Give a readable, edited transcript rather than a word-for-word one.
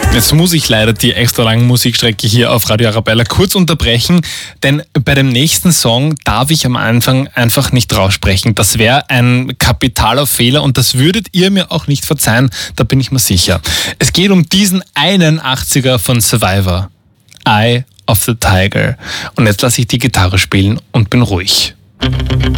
Jetzt muss ich leider die extra lange Musikstrecke hier auf Radio Arabella kurz unterbrechen, denn bei dem nächsten Song darf ich am Anfang einfach nicht raussprechen. Das wäre ein kapitaler Fehler und das würdet ihr mir auch nicht verzeihen, da bin ich mir sicher. Es geht um diesen einen 80er von Survivor, Eye of the Tiger. Und jetzt lasse ich die Gitarre spielen und bin ruhig.